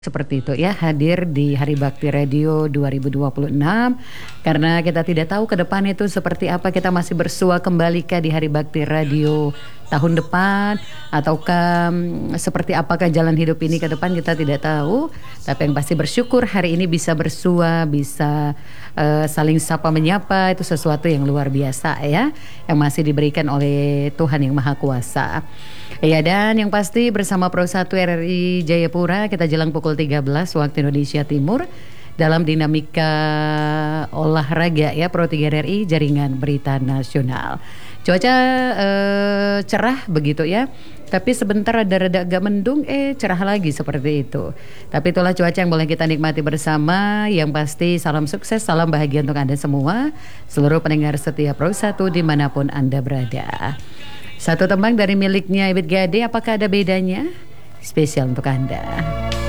Seperti itu ya, hadir di Hari Bakti Radio 2026. Karena kita tidak tahu ke depan itu seperti apa, kita masih bersua kembali ke di Hari Bakti Radio tahun depan, ataukah seperti apakah jalan hidup ini ke depan, kita tidak tahu. Tapi yang pasti bersyukur hari ini bisa bersua, bisa saling sapa menyapa, itu sesuatu yang luar biasa ya, yang masih diberikan oleh Tuhan Yang Maha Kuasa. Ya, dan yang pasti bersama Pro 1 RRI Jayapura, kita jelang pukul 13 waktu Indonesia Timur dalam dinamika olahraga ya, Pro 3 RRI Jaringan Berita Nasional. Cuaca cerah begitu ya, tapi sebentar ada rada agak mendung, cerah lagi seperti itu. Tapi itulah cuaca yang boleh kita nikmati bersama. Yang pasti salam sukses, salam bahagia untuk Anda semua, seluruh pendengar setia Pro 1 dimanapun Anda berada. Satu tembang dari miliknya Ebit Gade, apakah ada bedanya? Spesial untuk Anda.